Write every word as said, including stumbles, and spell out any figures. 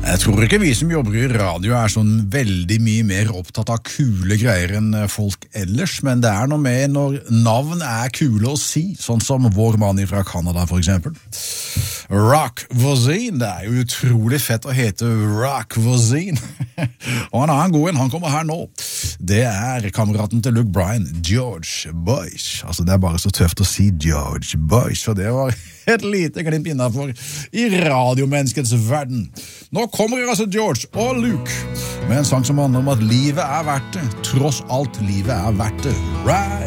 Jeg tror ikke vi som jobber i radio er sånn veldig mye mer opptatt av kule greier enn folk ellers, men det er noe med når navn er kule å si, sånn som vår mann fra Canada for eksempel. Rock Voisine, det er jo utrolig fett å hete Rock Voisine. Og han er en god en, han kommer her nå. Det er kameraten til Luke Bryan, George Bush. Altså det er bare så tøft å si George Bush, og det var et lite glimt innenfor i radiomenneskets verden. Nå kommer altså George og Luke med en sang som handler om at livet er verdt det. Tross alt livet er verdt det. Right?